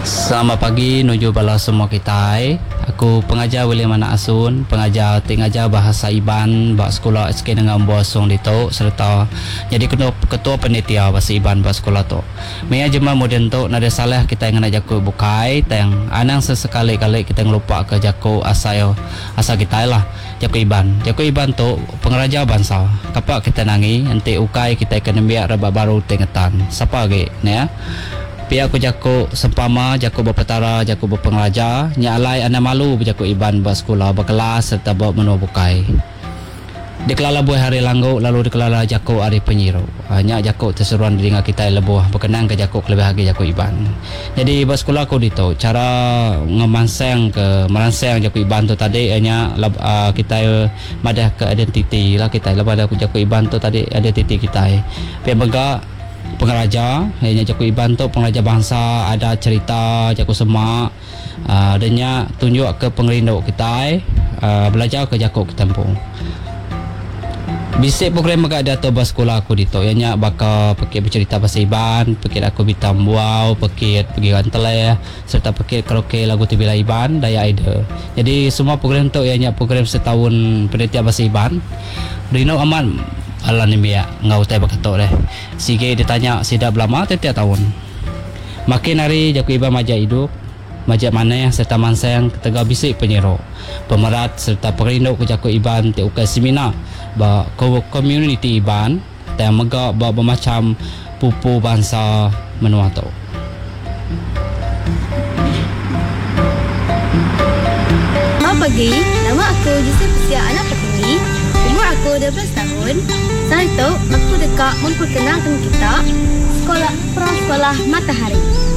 Selamat pagi nuju bala semua kita. Aku pengajar William Anak Asun, pengajar tengajar bahasa Iban bak sekolah SK dengan Bosong di tu serta jadi ketua panitia bahasa Iban bak sekolah tu. Mea jema moden tu nada salah kita yang nak jaku bukai tang anang sesekali-kali kita ngelupa ke jaku asal kita lah. Jaku Iban tu pengeraja bangsa. Kapak kita nangi nanti ukai kita kena biar raba baru tengetan. Siapa ge ne ya? Pihak aku jaku sempama, jaku berpetara, jaku berpengaja, nyalai anda malu berjaku Iban bersekolah, berkelas serta menua bukai. Dikelala buai hari langgu, lalu dikelala jaku hari penyiru. Hanya jaku terseruan di dengan kita lebuh berkenang ke jaku lebih lagi jaku Iban. Jadi bersekolah aku dito, cara merangsang jaku Iban tu tadi hanya kita madah ke identiti lah kita. Lepas ada jaku Iban tu tadi identiti kita. Pihak bega pengeraja hanya jaku Iban tu pengeraja bangsa ada cerita jaku semak adanya tunjuk ke pengerindu kita belajar ke jaku kita pun bisik program agak ada tu sekolah aku dito hanya bakal pakai bercerita bahasa Iban pakai aku bitam buau pakai pergi ranteleh serta pakai karaoke lagu tibila Iban daya ide jadi semua program tu hanya program setahun penelitian bahasa Iban Rino aman Allah ni biak ngau tai bakatok deh. Sige ditanya sidak belama tiap tahun. Makin hari jaku Iban majak hidup, majak mana serta mansang ketega bisik penyero. Pemerat serta perindu ke jaku Iban ti ukai seminar ba community Iban yang megak ba bermacam pupu bangsa menua tu. Selamat pagi, nama aku Yusuf Sia Anak Pertiwi. Umur aku 12 tahun. Saat itu, aku dekat memperkenalkan kita sekolah Prasekolah Matahari.